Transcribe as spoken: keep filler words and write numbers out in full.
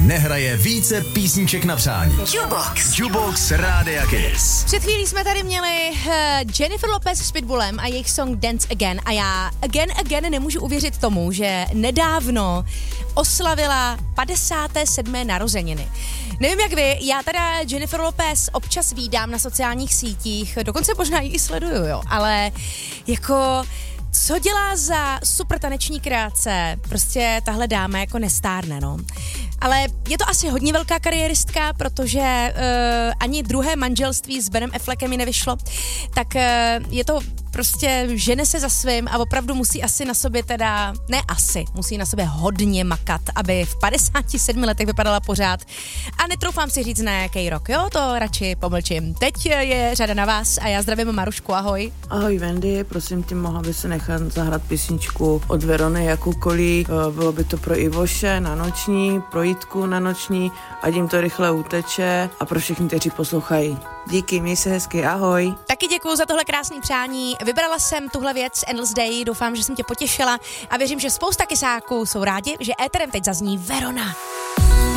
nehraje více písniček na přání. Jukebox. Jukebox Rádia Kiss. Před chvílí jsme tady měli uh, Jennifer Lopez s Pitbullem a jejich song Dance Again a já again again nemůžu uvěřit tomu, že nedávno oslavila padesáté sedmé narozeniny. Nevím jak vy, já teda Jennifer Lopez občas vídám na sociálních sítích, dokonce možná ji i sleduju, jo, ale jako... Co dělá za super taneční kreace? Prostě tahle dáma jako nestárne, no. Ale je to asi hodně velká kariéristka, protože uh, ani druhé manželství s Benem Affleckem mi nevyšlo. Tak uh, je to prostě žene se za svým a opravdu musí asi na sobě teda, ne asi, musí na sobě hodně makat, aby v padesáti sedmi letech vypadala pořád. A netroufám si říct na jaký rok, jo, to radši pomlčím. Teď je řada na vás a já zdravím Marušku, ahoj. Ahoj Wendy, prosím tě, mohla by se nechat zahrát písničku od Verony jakoukoliv, bylo by to pro Ivoše na noční, pro Jitku na noční, ať jim to rychle uteče a pro všechny, kteří poslouchají. Díky, měj se hezky, ahoj. Taky děkuju za tohle krásný přání. Vybrala jsem tuhle věc Endless Day, doufám, že jsem tě potěšila a věřím, že spousta kysáků jsou rádi, že éterem teď zazní Verona.